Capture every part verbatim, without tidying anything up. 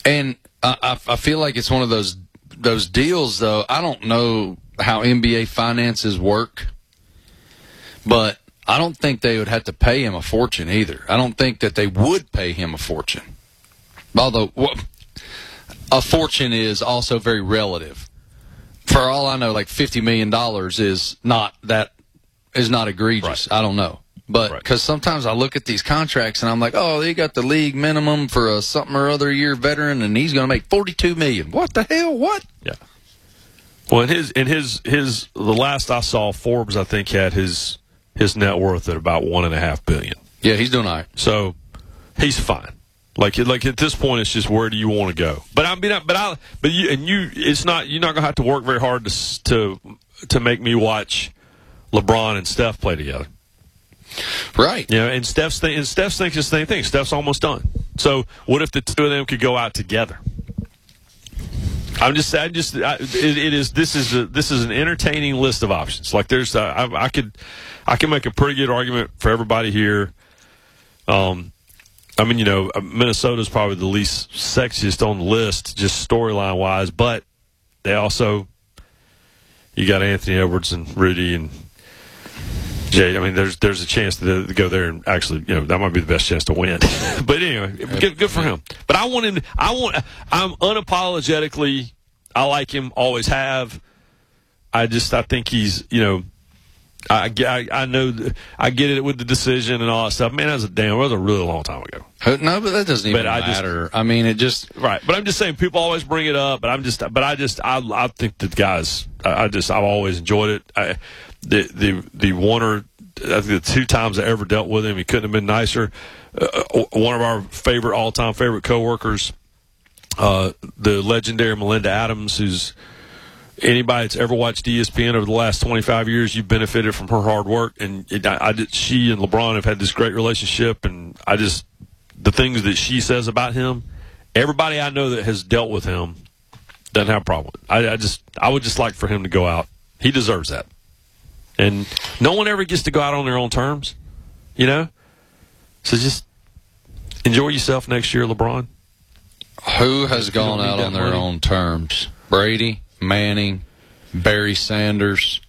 And I, I feel like it's one of those those deals, though. I don't know how N B A finances work, but I don't think they would have to pay him a fortune either. I don't think that they would pay him a fortune. Although well, a fortune is also very relative. For all I know, like fifty million dollars is not that is not egregious. Right. I don't know. But because right. sometimes I look at these contracts and I'm like, oh, they got the league minimum for a something or other year veteran, and he's going to make forty-two million dollars. What the hell? What? Yeah. Well, in his in his his the last I saw, Forbes I think had his his net worth at about one and a half billion. Yeah, he's doing all right. So he's fine. Like like at this point, it's just where do you want to go? But I mean, but I but you and you, it's not you're not going to have to work very hard to to to make me watch LeBron and Steph play together. Right. You know, and Steph's th- and Steph's thinks the same thing. Steph's almost done. So what if the two of them could go out together? I'm just, I just, I, it, it is. This is a, this is an entertaining list of options. Like there's, uh, I, I could, I can make a pretty good argument for everybody here. Um, I mean, you know, Minnesota's probably the least sexiest on the list, just storyline wise, but they also, you got Anthony Edwards and Rudy and Jay. I mean, there's there's a chance to, to go there and actually, you know, that might be the best chance to win. But anyway, good, good for him. But I want him. To, I want. I'm unapologetically. I like him. Always have. I just. I think he's. You know. I, I, I know. I get it with the decision and all that stuff. Man, that was a damn. That was a really long time ago. No, but that doesn't even but I matter. Just, I mean, it just right. But I'm just saying, people always bring it up. But I'm just. But I just. I. I think that guys. I, I just. I've always enjoyed it. I, The the the one or I think the two times I ever dealt with him, he couldn't have been nicer. Uh, one of our favorite all time favorite coworkers, uh, the legendary Melinda Adams, who's anybody that's ever watched E S P N over the last twenty-five years, you've benefited from her hard work. And it, I, I did, she and LeBron have had this great relationship, and I just the things that she says about him, everybody I know that has dealt with him doesn't have a problem with it. I, I just I would just like for him to go out. He deserves that. And no one ever gets to go out on their own terms, you know? So just enjoy yourself next year, LeBron. Who has gone out on their money. own terms? Brady, Manning, Barry Sanders.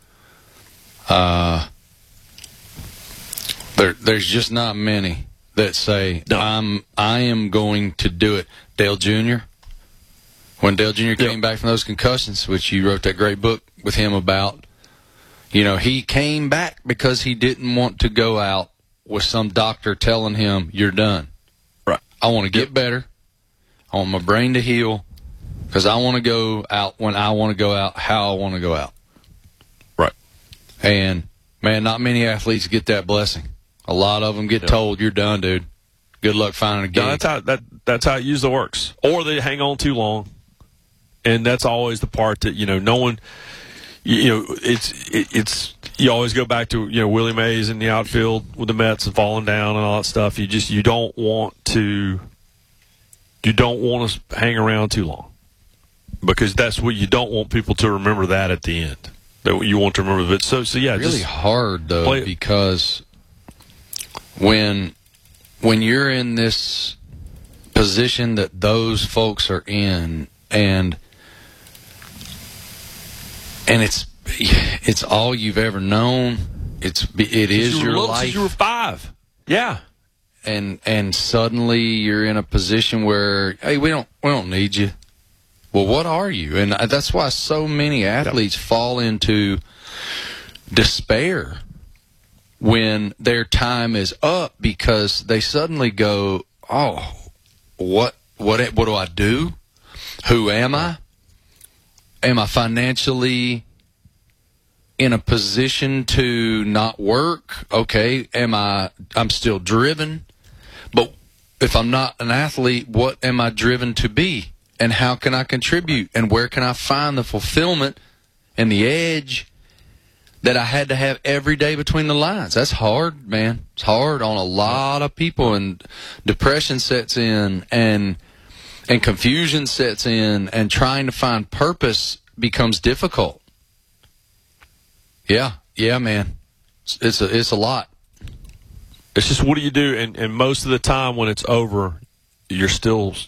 Uh, there, there's just not many that say, no. I'm, I am going to do it. Dale Junior When Dale Junior came yep. back from those concussions, which you wrote that great book with him about, you know, he came back because he didn't want to go out with some doctor telling him, you're done. Right. I want to get yep. better. I want my brain to heal because I want to go out when I want to go out, how I want to go out. Right. And, man, not many athletes get that blessing. A lot of them get yep. told, you're done, dude. Good luck finding a gig. No, that's how, that, that's how it usually works. Or they hang on too long. And that's always the part that, you know, no one – You know, it's it, it's you always go back to you know Willie Mays in the outfield with the Mets and falling down and all that stuff. You just you don't want to you don't want to hang around too long because that's what you don't want people to remember that at the end. That you want to remember it. So so yeah, it's really just hard though play. Because when when you're in this position that those folks are in and. And it's it's all you've ever known. It's it is you your little, life. Since you were five, yeah. And and suddenly you're in a position where hey, we don't we don't need you. Well, what are you? And that's why so many athletes yep. fall into despair when their time is up because they suddenly go, oh, what what what do I do? Who am I? Am I financially in a position to not work? Okay. Am I, I'm still driven. But if I'm not an athlete, what am I driven to be? And how can I contribute? And where can I find the fulfillment and the edge that I had to have every day between the lines? That's hard, man. It's hard on a lot of people. And depression sets in and And confusion sets in, and trying to find purpose becomes difficult. Yeah, yeah, man, it's, it's a it's a lot. It's just what do you do? And and most of the time when it's over, you're still